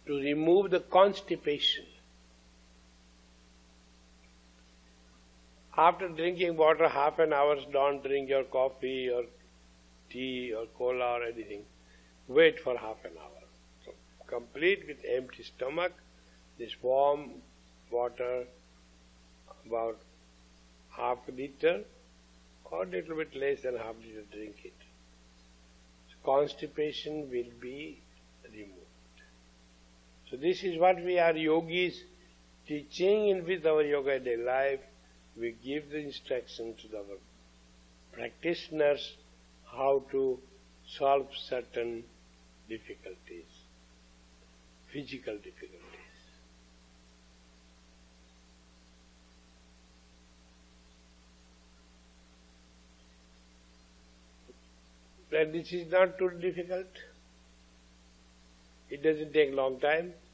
to remove the constipation. After drinking water half an hour, don't drink your coffee or tea or cola or anything. Wait for half an hour. So complete with empty stomach, this warm water, about half a liter or a little bit less than half a liter, drink it. So constipation will be removed. So this is what we are yogis teaching in with our yoga day life. We give the instruction to our practitioners how to solve certain difficulties, physical difficulties. And this is not too difficult. It doesn't take long time.